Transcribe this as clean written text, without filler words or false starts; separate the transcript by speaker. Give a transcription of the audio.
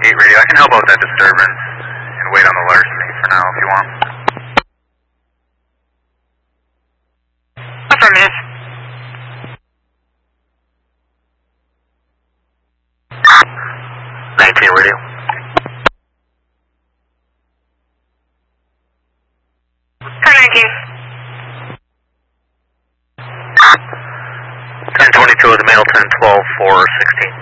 Speaker 1: 8 radio. I can help out with that disturbance and wait on the larceny for now if you want.
Speaker 2: Affirmative.
Speaker 3: 19 radio.
Speaker 2: Car 19.
Speaker 3: 1022 with the mail, 1012 416.